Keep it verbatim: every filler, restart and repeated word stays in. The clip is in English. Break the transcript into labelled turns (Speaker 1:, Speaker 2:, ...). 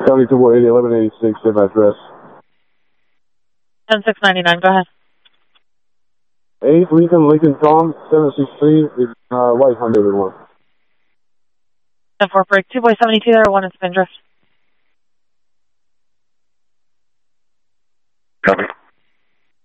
Speaker 1: seventy-two one eighty, eleven eighty-six, same address.
Speaker 2: ten six ninety-nine, go ahead.
Speaker 1: eight Lincoln, Lincoln Tom, seven six three, uh, white Honda everyone.
Speaker 2: ten four break, two boy seventy-two there, one in Spindrift.
Speaker 3: Copy.